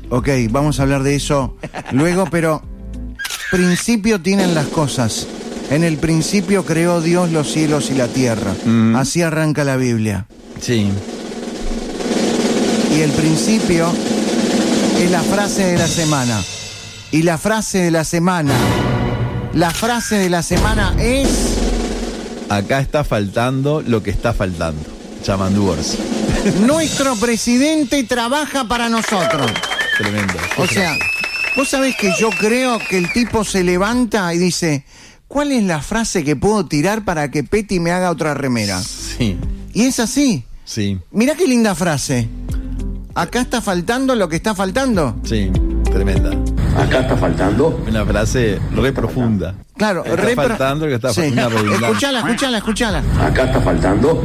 Ok, vamos a hablar de eso luego, pero principio tienen las cosas. En el principio creó Dios los cielos y la tierra. Así arranca la Biblia. Sí. Y el principio es la frase de la semana. Y la frase de la semana es... Acá está faltando lo que está faltando. Yamandú Orsi. Nuestro presidente trabaja para nosotros. Tremendo. O sea, vos sabés que yo creo que el tipo se levanta y dice, ¿cuál es la frase que puedo tirar para que Petty me haga otra remera? Sí. Y es así. Sí. Mirá qué linda frase. Acá está faltando lo que está faltando. Sí, tremenda. Acá está faltando. Una frase re profunda. Claro, está faltando lo que está faltando. Sí. Escuchala. Acá está faltando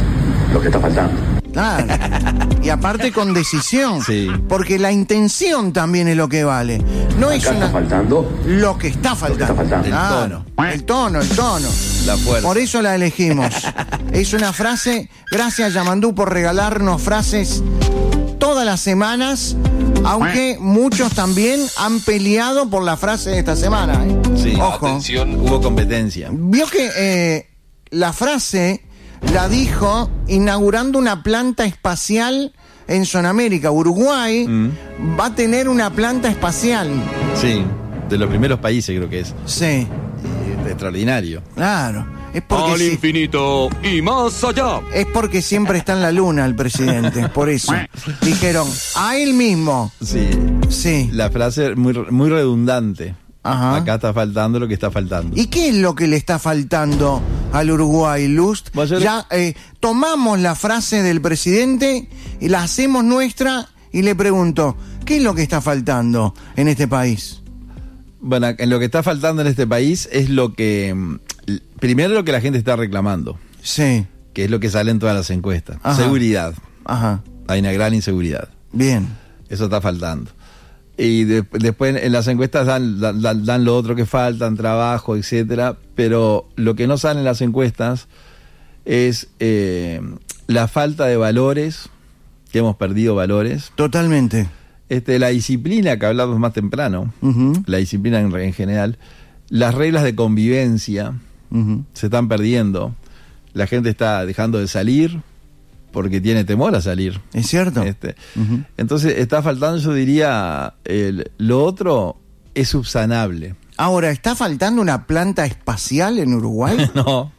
lo que está faltando. Claro. Y aparte con decisión. Sí. Porque la intención también es lo que vale. No es Acá está faltando lo que está faltando. El tono. El tono. La fuerza. Por eso la elegimos. Es una frase. Gracias, Yamandú, por regalarnos frases todas las semanas. Aunque muchos también han peleado por la frase de esta semana. Sí. Ojo. Atención, hubo competencia. Vio que la frase la dijo inaugurando una planta espacial en Sudamérica. Uruguay va a tener una planta espacial. Sí, de los primeros países creo que es. Sí. Extraordinario. Claro. Es porque al infinito y más allá. Es porque siempre está en la luna el presidente. Por eso. Dijeron, a él mismo. Sí. Sí. La frase muy redundante. Ajá. Acá está faltando lo que está faltando. ¿Y qué es lo que le está faltando al Uruguay, Lust? Ya tomamos la frase del presidente y la hacemos nuestra y le pregunto, ¿qué es lo que está faltando en este país? Bueno, en lo que está faltando en este país es lo que... Primero lo que la gente está reclamando. Sí. Que es lo que sale en todas las encuestas. Ajá. Seguridad. Ajá. Hay una gran inseguridad. Bien. Eso está faltando. Y después en las encuestas dan lo otro que faltan, trabajo, etcétera. Pero lo que no sale en las encuestas es la falta de valores, que hemos perdido valores. Totalmente. La disciplina que hablamos más temprano, la disciplina en general, las reglas de convivencia se están perdiendo. La gente está dejando de salir porque tiene temor a salir. Es cierto. Entonces está faltando, yo diría, lo otro es subsanable. Ahora, ¿está faltando una planta espacial en Uruguay? No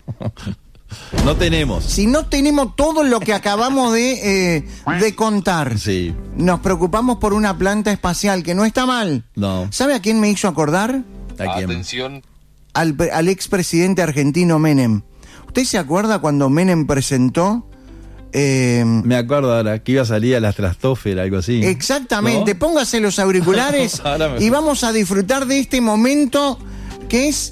tenemos. Si no tenemos todo lo que acabamos de contar, sí. Nos preocupamos por una planta espacial, que no está mal. No. ¿Sabe a quién me hizo acordar? ¿A quién? Atención. Al expresidente argentino Menem. ¿Usted se acuerda cuando Menem presentó? Me acuerdo ahora, que iba a salir a la estratosfera, algo así. Exactamente, ¿no? Póngase los auriculares y vamos a disfrutar de este momento que es,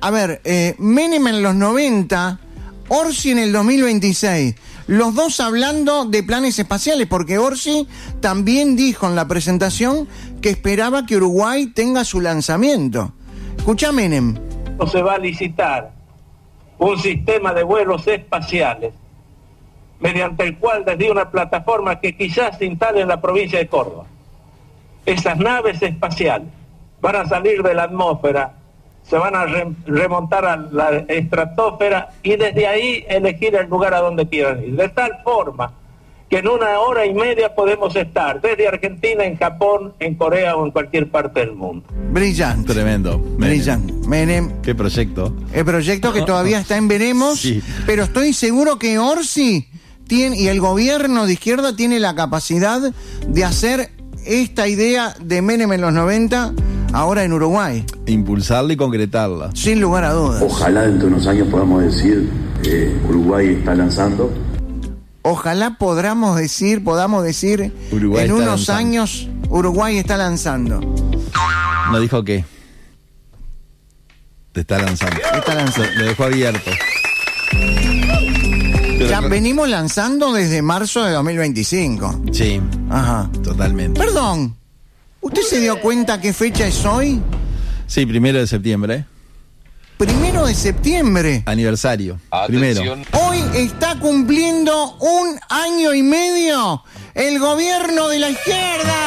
Menem en los 90, Orsi en el 2026. Los dos hablando de planes espaciales, porque Orsi también dijo en la presentación que esperaba que Uruguay tenga su lanzamiento. Escucha, Menem. Se va a licitar un sistema de vuelos espaciales mediante el cual desde una plataforma que quizás se instale en la provincia de Córdoba. Esas naves espaciales van a salir de la atmósfera, se van a remontar a la estratosfera y desde ahí elegir el lugar a donde quieran ir. De tal forma que en 1 hora y media podemos estar desde Argentina, en Japón, en Corea o en cualquier parte del mundo. Brillante. Tremendo. Brillante. Menem. Qué proyecto. El proyecto que todavía está en veremos, sí. Pero estoy seguro que Orsi y el gobierno de izquierda tiene la capacidad de hacer esta idea de Menem en los 90 ahora en Uruguay. Impulsarla y concretarla. Sin lugar a dudas. Ojalá dentro de unos años podamos decir Uruguay está lanzando. Ojalá podamos decir Uruguay en unos lanzando. años Uruguay está lanzando. No dijo qué. Te está lanzando. Está lanzando. Lo dejó abierto. Ya venimos lanzando desde marzo de 2025. Sí. Ajá. Totalmente. Perdón. ¿Usted se dio cuenta qué fecha es hoy? Sí, 1 de septiembre. 1 de septiembre. Aniversario. Atención. Primero. Hoy está cumpliendo 1 año y medio el gobierno de la izquierda.